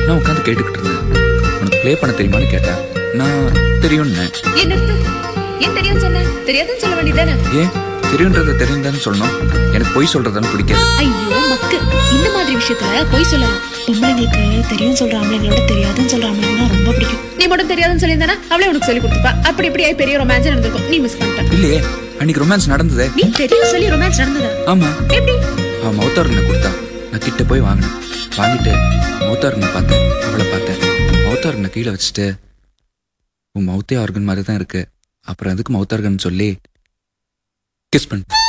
நான் உட்காந்து கேட்டுக்கிட்டு இருந்தேன். உனக்கு ப்ளே பண்ண தெரியுமான்னு கேட்டேன். நான் தெரியும்னு. என்ன ஏன் தெரியும் சொன்ன? தெரியாதுன்னு சொல்ல வேண்டியதானே? ஏன் தெரியுன்றத தெரியுதான்னு சொல்லணும்? எனக்கு பொய் சொல்றதுன்னு பிடிக்காது. ஐயோ மக்கு, இந்த மாதிரி விஷயத்துல பொய் சொல்லலாம். பொம்பளைங்களுக்கு தெரியும் சொல்ற ஆம்பளைங்களோட தெரியாதுன்னு சொல்ற ஆம்பளைங்கன்னா ரொம்ப பிடிக்கும். நீ மட்டும் தெரியாதுன்னு சொல்லியிருந்தானா அவளே உனக்கு சொல்லி கொடுத்துப்பா. அப்படி இப்படி பெரிய ரொமான்ஸ் நடந்திருக்கும், நீ மிஸ் பண்ணிட்ட. இல்லையே, அன்னைக்கு ரொமான்ஸ் நடந்ததே. நீ தெரியும் சொல்லி ரொமான்ஸ் நடந்ததா? ஆமா. எப்படி? அவன் மௌத்தாரனை கொடுத்தா, நான் கிட்ட போய் வாங்கினேன். வாங்கிட்டு மௌத்தாரனை பார்த்தேன், அவளை பார்த்தேன். மௌத்தாரனை கீழே வச்சுட்டு, உன் மௌத்தே ஆர்கன் மாதிரி தான் இருக்கு, அப்புறம் அதுக்கு மௌத்தார்கன் சொல்லி கிஸ் பண்ண.